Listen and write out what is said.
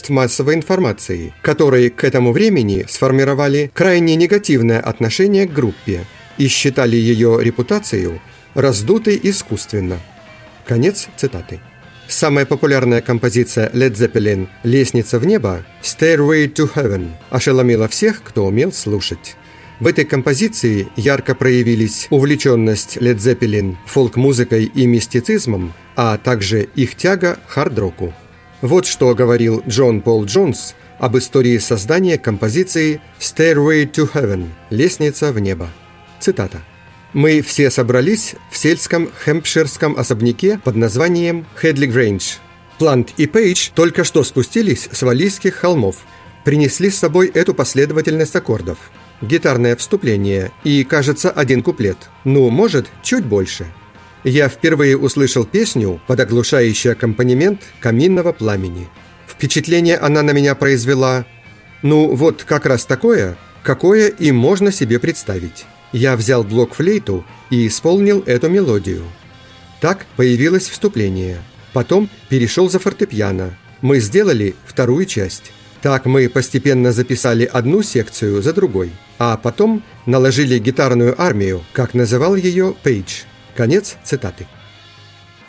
средств массовой информации, которые к этому времени сформировали крайне негативное отношение к группе и считали ее репутацию раздутой искусственно. Конец цитаты. Самая популярная композиция Led Zeppelin «Лестница в небо» «Stairway to Heaven» ошеломила всех, кто умел слушать. В этой композиции ярко проявились увлеченность Led Zeppelin фолк-музыкой и мистицизмом, а также их тяга к хард-року. Вот что говорил Джон Пол Джонс об истории создания композиции «Stairway to Heaven» «Лестница в небо». Цитата. «Мы все собрались в сельском хэмпширском особняке под названием Хедли Грейндж. Плант и Пейдж только что спустились с Валлийских холмов, принесли с собой эту последовательность аккордов. Гитарное вступление и, кажется, один куплет. Ну, может, чуть больше. Я впервые услышал песню под оглушающий аккомпанемент каминного пламени. Впечатление она на меня произвела, ну, вот как раз такое, какое и можно себе представить. Я взял блокфлейту и исполнил эту мелодию. Так появилось вступление. Потом перешел за фортепиано. Мы сделали вторую часть. Так мы постепенно записали одну секцию за другой, а потом наложили гитарную армию, как называл ее Пейдж». Конец цитаты.